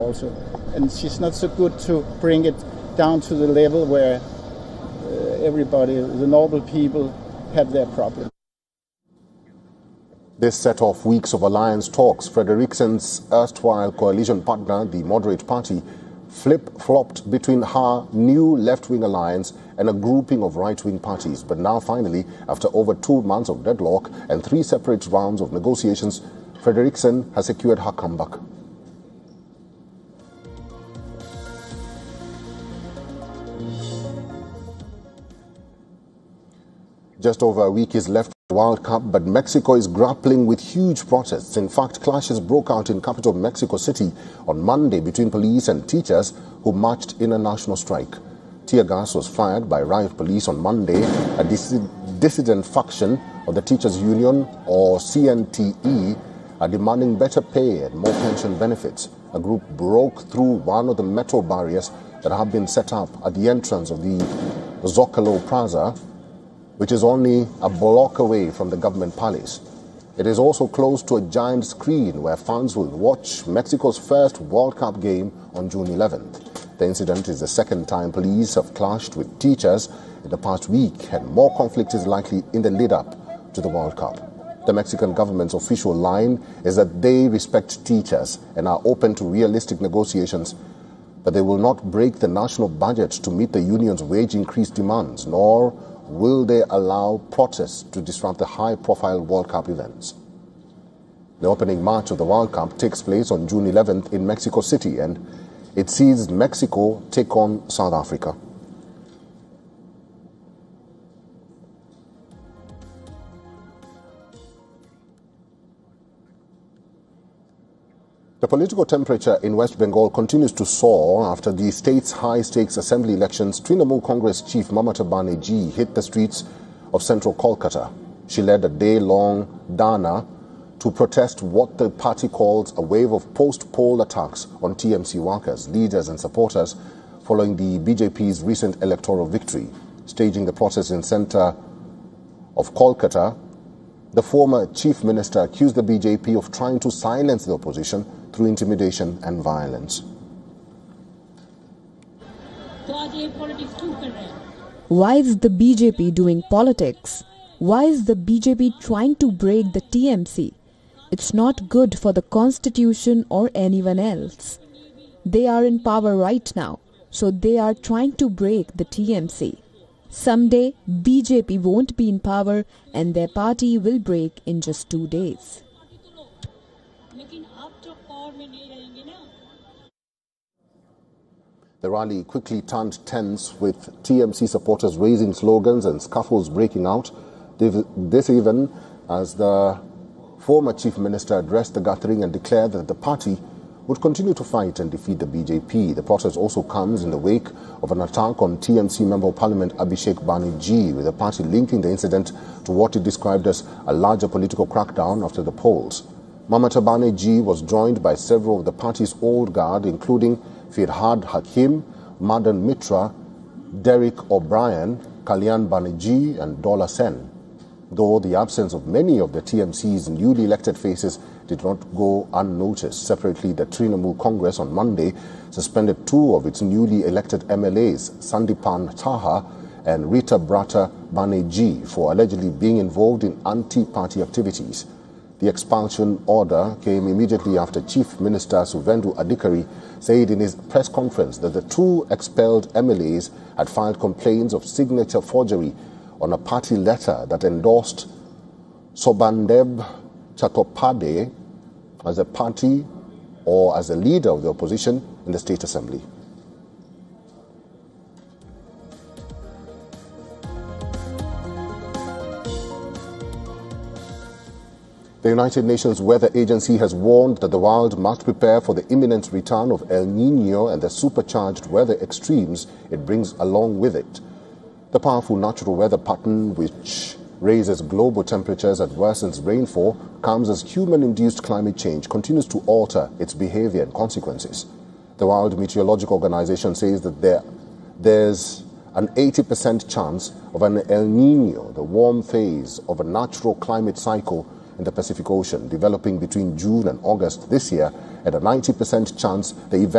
also, and she's not so good to bring it down to the level where everybody, the normal people, have their problem. This set off weeks of alliance talks. Frederiksen's erstwhile coalition partner, the Moderate Party, flip-flopped between her new left-wing alliance and a grouping of right-wing parties. But now, finally, after over 2 months of deadlock and 3 separate rounds of negotiations, Frederiksen has secured her comeback. Just over a week is left for the World Cup, but Mexico is grappling with huge protests. In fact, clashes broke out in capital Mexico City on Monday between police and teachers who marched in a national strike. Tear gas was fired by riot police on Monday. A dissident faction of the Teachers Union, or CNTE, are demanding better pay and more pension benefits. A group broke through one of the metal barriers that have been set up at the entrance of the Zocalo Plaza, which is only a block away from the government palace. It is also close to a giant screen where fans will watch Mexico's first World Cup game on June 11th. The incident is the second time police have clashed with teachers in the past week, and more conflict is likely in the lead-up to the World Cup. The Mexican government's official line is that they respect teachers and are open to realistic negotiations, but they will not break the national budget to meet the union's wage increase demands, nor will they allow protests to disrupt the high-profile World Cup events. The opening match of the World Cup takes place on June 11th in Mexico City, and it sees Mexico take on South Africa. The political temperature in West Bengal continues to soar after the state's high-stakes assembly elections. Trinamool Congress chief Mamata Banerjee hit the streets of central Kolkata. She led a day-long dharna to protest what the party calls a wave of post-poll attacks on TMC workers, leaders and supporters following the BJP's recent electoral victory. Staging the protest in center of Kolkata, the former chief minister accused the BJP of trying to silence the opposition through intimidation and violence. Why is the BJP doing politics? Why is the BJP trying to break the TMC? It's not good for the constitution or anyone else. They are in power right now, so they are trying to break the TMC. Someday, BJP won't be in power and their party will break in just 2 days. The rally quickly turned tense, with TMC supporters raising slogans and scuffles breaking out. This even as the former chief minister addressed the gathering and declared that the party would continue to fight and defeat the BJP. The protest also comes in the wake of an attack on TMC Member of Parliament Abhishek Banerjee, with the party linking the incident to what it described as a larger political crackdown after the polls. Mamata Banerjee was joined by several of the party's old guard, including Firhad Hakim, Madan Mitra, Derek O'Brien, Kalyan Banerjee and Dola Sen. Though the absence of many of the TMC's newly elected faces did not go unnoticed. Separately, the Trinamool Congress on Monday suspended 2 of its newly elected MLAs, Sandipan Taha and Rita Brata Banerjee, for allegedly being involved in anti-party activities. The expulsion order came immediately after Chief Minister Suvendu Adhikari said in his press conference that the 2 expelled MLAs had filed complaints of signature forgery on a party letter that endorsed Sobandeb Chattopadhyay as a party or as a leader of the opposition in the State Assembly. The United Nations Weather Agency has warned that the world must prepare for the imminent return of El Niño and the supercharged weather extremes it brings along with it. The powerful natural weather pattern, which raises global temperatures and worsens rainfall, comes as human-induced climate change continues to alter its behavior and consequences. The World Meteorological Organization says that there's an 80% chance of an El Niño, the warm phase of a natural climate cycle in the Pacific Ocean, developing between June and August this year, and a 90% chance the event